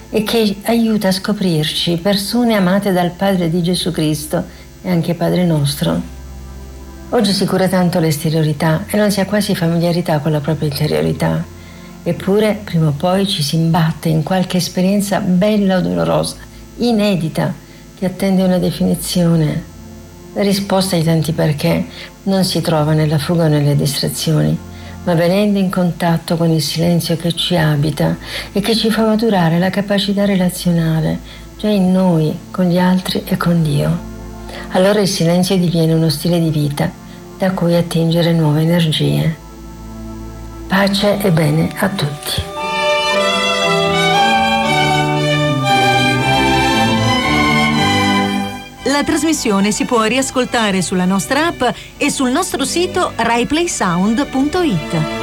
e che aiuta a scoprirci persone amate dal Padre di Gesù Cristo e anche Padre nostro. Oggi si cura tanto l'esteriorità e non si ha quasi familiarità con la propria interiorità. Eppure, prima o poi ci si imbatte in qualche esperienza bella o dolorosa, inedita, che attende una definizione. La risposta ai tanti perché non si trova nella fuga o nelle distrazioni, ma venendo in contatto con il silenzio che ci abita e che ci fa maturare la capacità relazionale già in noi, con gli altri e con Dio. Allora il silenzio diviene uno stile di vita da cui attingere nuove energie. Pace e bene a tutti. La trasmissione si può riascoltare sulla nostra app e sul nostro sito raiplaysound.it.